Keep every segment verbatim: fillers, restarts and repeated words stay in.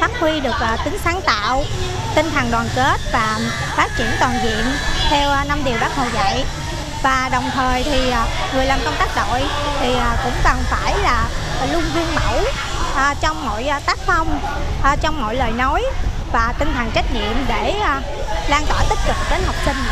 phát huy được tính sáng tạo, tinh thần đoàn kết và phát triển toàn diện theo năm điều Bác Hồ dạy. Và đồng thời thì người làm công tác đội thì cũng cần phải là luôn gương mẫu trong mọi tác phong, trong mọi lời nói và tinh thần trách nhiệm để lan tỏa tích cực đến học sinh.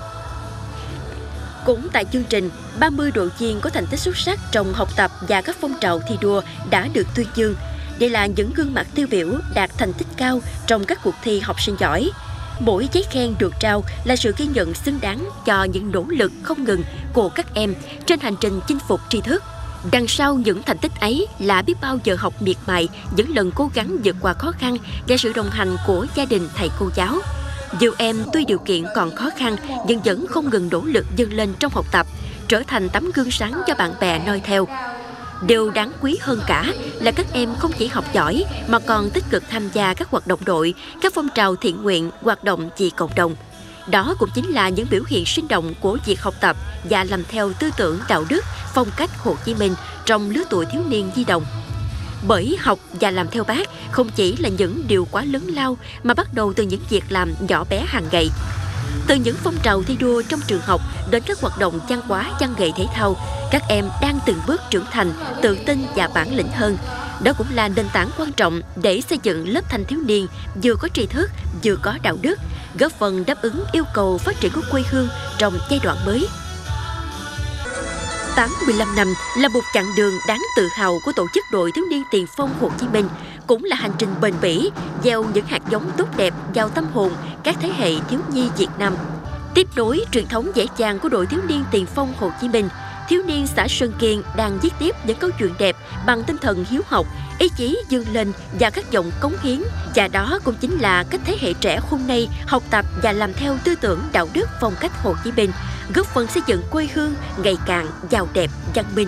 Cũng tại chương trình, ba mươi đội viên có thành tích xuất sắc trong học tập và các phong trào thi đua đã được tuyên dương. Đây là những gương mặt tiêu biểu đạt thành tích cao trong các cuộc thi học sinh giỏi. Mỗi giấy khen được trao là sự ghi nhận xứng đáng cho những nỗ lực không ngừng của các em trên hành trình chinh phục tri thức. Đằng sau những thành tích ấy là biết bao giờ học miệt mài, những lần cố gắng vượt qua khó khăn và sự đồng hành của gia đình, thầy cô giáo. Nhiều em tuy điều kiện còn khó khăn nhưng vẫn không ngừng nỗ lực vươn lên trong học tập, trở thành tấm gương sáng cho bạn bè noi theo. Điều đáng quý hơn cả là các em không chỉ học giỏi mà còn tích cực tham gia các hoạt động đội, các phong trào thiện nguyện, hoạt động vì cộng đồng. Đó cũng chính là những biểu hiện sinh động của việc học tập và làm theo tư tưởng đạo đức, phong cách Hồ Chí Minh trong lứa tuổi thiếu niên nhi đồng. Bởi học và làm theo Bác không chỉ là những điều quá lớn lao mà bắt đầu từ những việc làm nhỏ bé hàng ngày. Từ những phong trào thi đua trong trường học đến các hoạt động văn hóa, văn nghệ thể thao, các em đang từng bước trưởng thành, tự tin và bản lĩnh hơn. Đó cũng là nền tảng quan trọng để xây dựng lớp thanh thiếu niên vừa có tri thức, vừa có đạo đức, góp phần đáp ứng yêu cầu phát triển của quê hương trong giai đoạn mới. tám mươi lăm năm là một chặng đường đáng tự hào của tổ chức Đội Thiếu niên Tiền phong Hồ Chí Minh, cũng là hành trình bền bỉ, gieo những hạt giống tốt đẹp vào tâm hồn các thế hệ thiếu nhi Việt Nam. Tiếp nối truyền thống dễ dàng của Đội Thiếu niên Tiền phong Hồ Chí Minh, thiếu niên xã Sơn Kiên đang viết tiếp những câu chuyện đẹp bằng tinh thần hiếu học, ý chí vươn lên và khát vọng cống hiến. Và đó cũng chính là cách thế hệ trẻ hôm nay học tập và làm theo tư tưởng đạo đức phong cách Hồ Chí Minh, góp phần xây dựng quê hương ngày càng giàu đẹp, văn minh.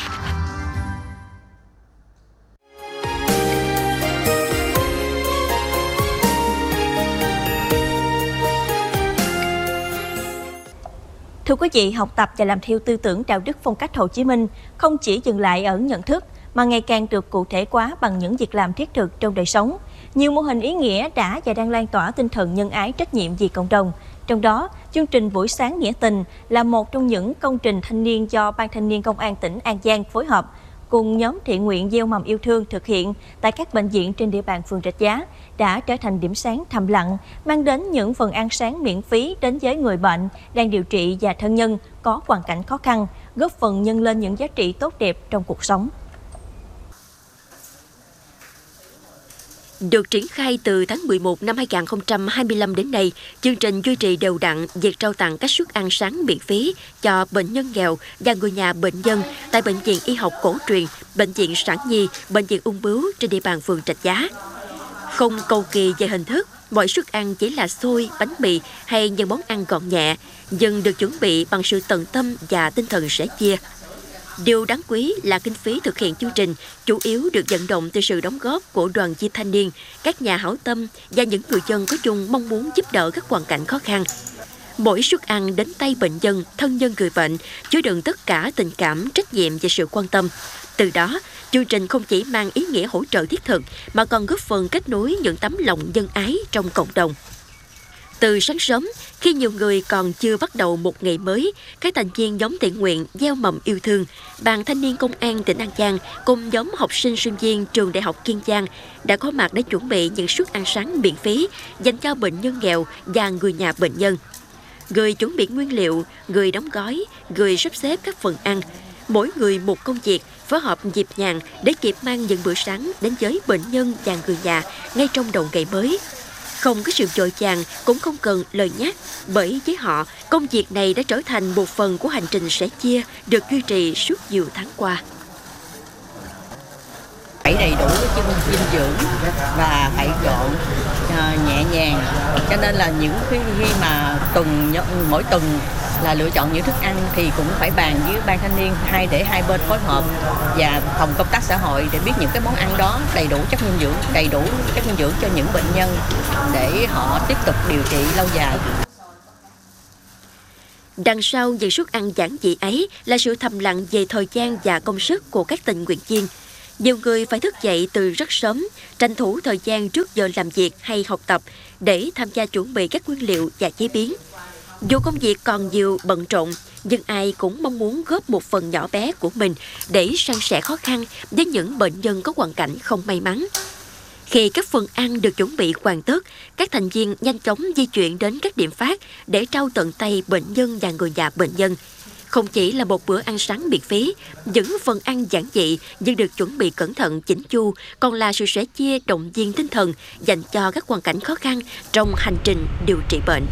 Thưa quý vị, học tập và làm theo tư tưởng đạo đức phong cách Hồ Chí Minh không chỉ dừng lại ở nhận thức mà ngày càng được cụ thể hóa bằng những việc làm thiết thực trong đời sống. Nhiều mô hình ý nghĩa đã và đang lan tỏa tinh thần nhân ái, trách nhiệm vì cộng đồng. Trong đó, chương trình Buổi sáng Nghĩa tình là một trong những công trình thanh niên do Ban Thanh niên Công an tỉnh An Giang phối hợp cùng nhóm thiện nguyện gieo mầm yêu thương thực hiện tại các bệnh viện trên địa bàn phường Rạch Giá đã trở thành điểm sáng thầm lặng, mang đến những phần ăn sáng miễn phí đến với người bệnh đang điều trị và thân nhân có hoàn cảnh khó khăn, góp phần nhân lên những giá trị tốt đẹp trong cuộc sống. Được triển khai từ tháng mười một năm hai nghìn không trăm hai mươi lăm đến nay, chương trình duy trì đều đặn việc trao tặng các suất ăn sáng miễn phí cho bệnh nhân nghèo và người nhà bệnh nhân tại Bệnh viện Y học cổ truyền, Bệnh viện Sản Nhi, Bệnh viện Ung bướu trên địa bàn phường Rạch Giá. Không cầu kỳ về hình thức, mọi suất ăn chỉ là xôi, bánh mì hay những món ăn gọn nhẹ, nhưng được chuẩn bị bằng sự tận tâm và tinh thần sẻ chia. Điều đáng quý là kinh phí thực hiện chương trình chủ yếu được vận động từ sự đóng góp của đoàn viên thanh niên, các nhà hảo tâm và những người dân có chung mong muốn giúp đỡ các hoàn cảnh khó khăn. Mỗi suất ăn đến tay bệnh nhân, thân nhân người bệnh chứa đựng tất cả tình cảm, trách nhiệm và sự quan tâm. Từ đó, chương trình không chỉ mang ý nghĩa hỗ trợ thiết thực mà còn góp phần kết nối những tấm lòng nhân ái trong cộng đồng. Từ sáng sớm, khi nhiều người còn chưa bắt đầu một ngày mới, các thành viên nhóm thiện nguyện gieo mầm yêu thương, Ban Thanh niên Công an tỉnh An Giang cùng nhóm học sinh sinh viên trường Đại học Kiên Giang đã có mặt để chuẩn bị những suất ăn sáng miễn phí dành cho bệnh nhân nghèo và người nhà bệnh nhân. Người chuẩn bị nguyên liệu, người đóng gói, người sắp xếp các phần ăn, mỗi người một công việc, phối hợp nhịp nhàng để kịp mang những bữa sáng đến với bệnh nhân và người nhà ngay trong đầu ngày mới. Không có sự vội vàng, cũng không cần lời nhắc, bởi với họ, công việc này đã trở thành một phần của hành trình sẻ chia được duy trì suốt nhiều tháng qua. Phải đầy đủ cái dinh dưỡng và phải gọn, nhẹ nhàng, cho nên là những khi, khi mà tuần mỗi tuần là lựa chọn những thức ăn thì cũng phải bàn với Ban Thanh niên hai để hai bên phối hợp và phòng công tác xã hội để biết những cái món ăn đó đầy đủ chất dinh dưỡng, đầy đủ chất dinh dưỡng cho những bệnh nhân để họ tiếp tục điều trị lâu dài. Đằng sau những suất ăn giản dị ấy là sự thầm lặng về thời gian và công sức của các tình nguyện viên. Nhiều người phải thức dậy từ rất sớm, tranh thủ thời gian trước giờ làm việc hay học tập để tham gia chuẩn bị các nguyên liệu và chế biến. Dù công việc còn nhiều bận rộn, nhưng ai cũng mong muốn góp một phần nhỏ bé của mình để san sẻ khó khăn với những bệnh nhân có hoàn cảnh không may mắn. Khi các phần ăn được chuẩn bị hoàn tất, các thành viên nhanh chóng di chuyển đến các điểm phát để trao tận tay bệnh nhân và người nhà bệnh nhân. Không chỉ là một bữa ăn sáng miễn phí, những phần ăn giản dị nhưng được chuẩn bị cẩn thận chỉnh chu, còn là sự sẻ chia động viên tinh thần dành cho các hoàn cảnh khó khăn trong hành trình điều trị bệnh.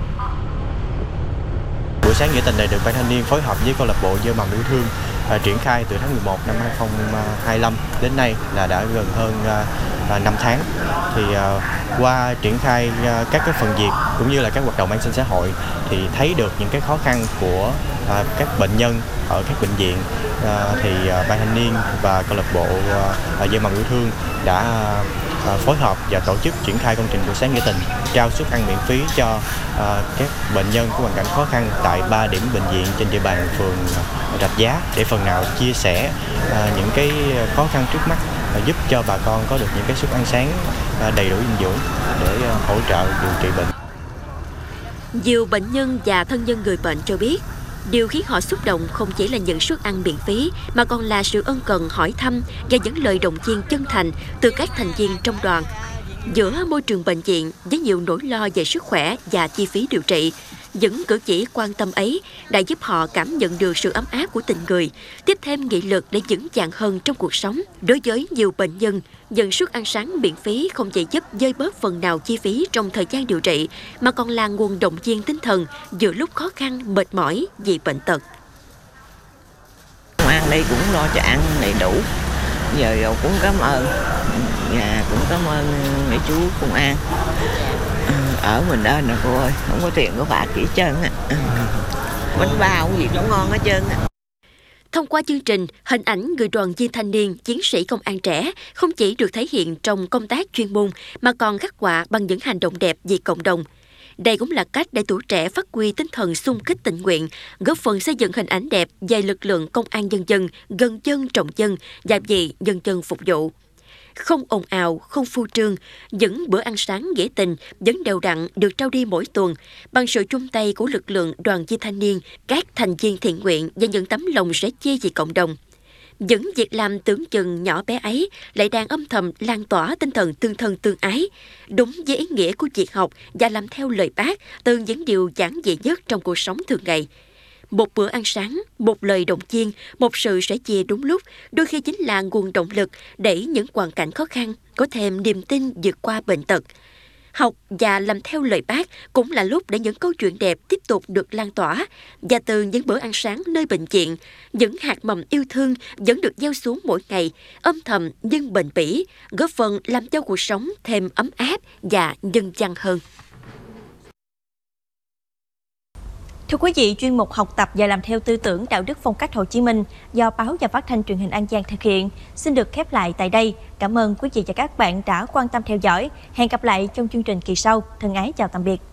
Buổi sáng nghĩa tình này được Ban Thanh niên phối hợp với câu lạc bộ Gieo Mầm Yêu Thương à, triển khai từ tháng mười một năm hai nghìn không trăm hai mươi lăm đến nay là đã gần hơn à, năm tháng. Thì à, qua triển khai à, các cái phần việc cũng như là các hoạt động an sinh xã hội thì thấy được những cái khó khăn của à, các bệnh nhân ở các bệnh viện, à, thì à, Ban Thanh niên và câu lạc bộ à, Gieo Mầm Yêu Thương đã à, phối hợp và tổ chức triển khai công trình buổi sáng nghĩa tình trao suất ăn miễn phí cho à, các bệnh nhân có hoàn cảnh khó khăn tại ba điểm bệnh viện trên địa bàn phường Rạch Giá để phần nào chia sẻ à, những cái khó khăn trước mắt, à, giúp cho bà con có được những cái suất ăn sáng à, đầy đủ dinh dưỡng để à, hỗ trợ điều trị bệnh. Nhiều bệnh nhân và thân nhân người bệnh cho biết, điều khiến họ xúc động không chỉ là những suất ăn miễn phí mà còn là sự ân cần hỏi thăm và những lời động viên chân thành từ các thành viên trong đoàn. Giữa môi trường bệnh viện với nhiều nỗi lo về sức khỏe và chi phí điều trị, những cử chỉ quan tâm ấy đã giúp họ cảm nhận được sự ấm áp của tình người, tiếp thêm nghị lực để vững vàng hơn trong cuộc sống. Đối với nhiều bệnh nhân, nhận suất ăn sáng miễn phí không chỉ giúp vơi bớt phần nào chi phí trong thời gian điều trị, mà còn là nguồn động viên tinh thần giữa lúc khó khăn, mệt mỏi vì bệnh tật. Ăn đây cũng lo cho ăn đầy đủ, giờ cũng cảm ơn, nhà cũng cảm ơn mấy chú công an. Ở mình đó nè cô ơi, không có tiền có bạc gì hết trơn á. Bánh bao gì cũng ngon hết trơn á. Thông qua chương trình, hình ảnh người đoàn viên thanh niên, chiến sĩ công an trẻ không chỉ được thể hiện trong công tác chuyên môn mà còn khắc họa bằng những hành động đẹp vì cộng đồng. Đây cũng là cách để tuổi trẻ phát huy tinh thần xung kích tình nguyện, góp phần xây dựng hình ảnh đẹp về lực lượng công an nhân dân, gần dân trọng dân và vì nhân dân phục vụ. Không ồn ào, không phô trương, những bữa ăn sáng nghĩa tình vẫn đều đặn được trao đi mỗi tuần bằng sự chung tay của lực lượng đoàn viên thanh niên, các thành viên thiện nguyện và những tấm lòng sẻ chia vì cộng đồng. Những việc làm tưởng chừng nhỏ bé ấy lại đang âm thầm lan tỏa tinh thần tương thân tương ái, đúng với ý nghĩa của việc học và làm theo lời Bác từ những điều giản dị nhất trong cuộc sống thường ngày. Một bữa ăn sáng, một lời động viên, một sự sẻ chia đúng lúc, đôi khi chính là nguồn động lực để những hoàn cảnh khó khăn có thêm niềm tin vượt qua bệnh tật. Học và làm theo lời Bác cũng là lúc để những câu chuyện đẹp tiếp tục được lan tỏa. Và từ những bữa ăn sáng nơi bệnh viện, những hạt mầm yêu thương vẫn được gieo xuống mỗi ngày, âm thầm nhưng bền bỉ, góp phần làm cho cuộc sống thêm ấm áp và nhân văn hơn. Thưa quý vị, chuyên mục học tập và làm theo tư tưởng đạo đức phong cách Hồ Chí Minh do Báo và Phát thanh Truyền hình An Giang thực hiện xin được khép lại tại đây. Cảm ơn quý vị và các bạn đã quan tâm theo dõi. Hẹn gặp lại trong chương trình kỳ sau. Thân ái chào tạm biệt.